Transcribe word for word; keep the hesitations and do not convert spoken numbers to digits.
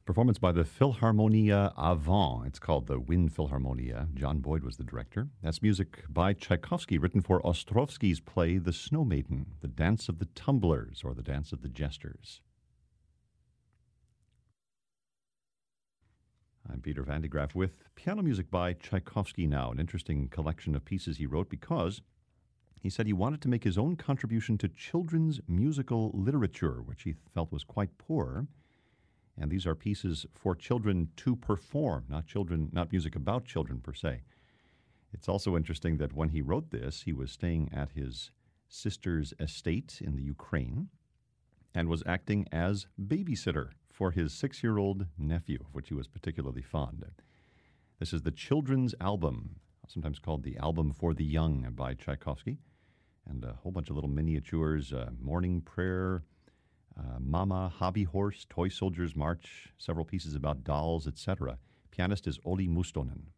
Performance by the Philharmonia Avant. It's called the Wind Philharmonia. John Boyd was the director. That's music by Tchaikovsky, written for Ostrovsky's play The Snow Maiden, The Dance of the Tumblers, or The Dance of the Jesters. I'm Peter Van de Graaff with piano music by Tchaikovsky now, an interesting collection of pieces he wrote because he said he wanted to make his own contribution to children's musical literature, which he felt was quite poor. And these are pieces for children to perform, not children, not music about children per se. It's also interesting that when he wrote this, he was staying at his sister's estate in the Ukraine and was acting as babysitter for his six-year-old nephew, of which he was particularly fond. This is the children's album, sometimes called the Album for the Young by Tchaikovsky, and a whole bunch of little miniatures, uh, Morning Prayer, Uh, Mama, Hobby Horse, Toy Soldiers March, several pieces about dolls, et cetera. Pianist is Olli Mustonen.